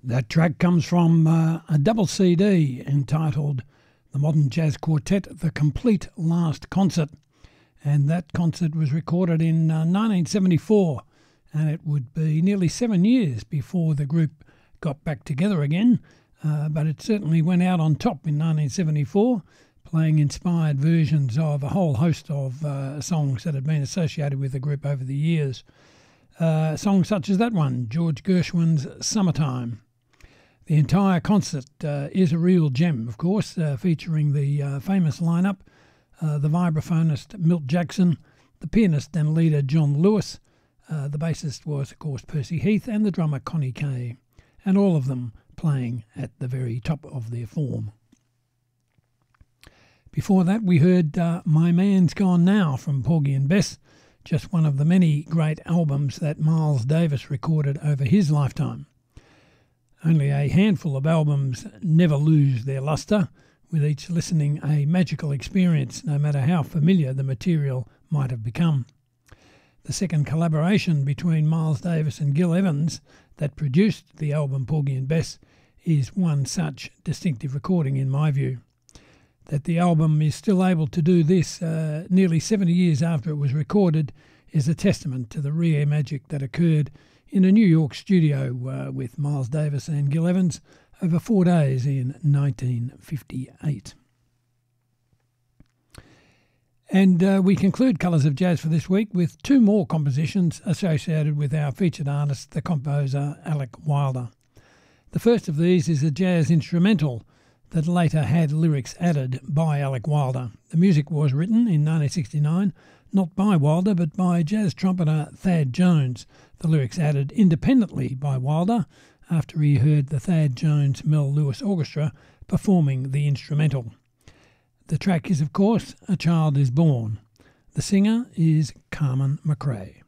That track comes from a double CD entitled The Modern Jazz Quartet, The Complete Last Concert. And that concert was recorded in 1974, and it would be nearly 7 years before the group got back together again. But it certainly went out on top in 1974, playing inspired versions of a whole host of songs that had been associated with the group over the years. Songs such as that one, George Gershwin's Summertime. The entire concert is a real gem, of course, featuring the famous lineup, the vibraphonist Milt Jackson, the pianist and leader John Lewis, the bassist was, of course, Percy Heath, and the drummer Connie Kay, and all of them playing at the very top of their form. Before that, we heard My Man's Gone Now from Porgy and Bess, just one of the many great albums that Miles Davis recorded over his lifetime. Only a handful of albums never lose their lustre, with each listening a magical experience, no matter how familiar the material might have become. The second collaboration between Miles Davis and Gil Evans that produced the album Porgy and Bess is one such distinctive recording in my view. That the album is still able to do this nearly 70 years after it was recorded is a testament to the rare magic that occurred in a New York studio with Miles Davis and Gil Evans over 4 days in 1958. And we conclude Colours of Jazz for this week with two more compositions associated with our featured artist, the composer Alec Wilder. The first of these is a jazz instrumental that later had lyrics added by Alec Wilder. The music was written in 1969, not by Wilder, but by jazz trumpeter Thad Jones. The lyrics added independently by Wilder after he heard the Thad Jones-Mel Lewis Orchestra performing the instrumental. The track is, of course, A Child is Born. The singer is Carmen McRae.